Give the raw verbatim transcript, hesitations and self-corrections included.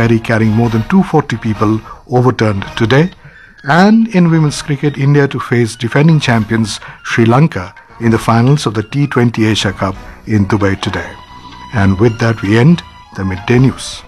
ferry carrying more than two hundred forty people overturned today. And in women's cricket, India to face defending champions Sri Lanka in the finals of the T twenty Asia Cup in Dubai today. And with that, we end the Midday News.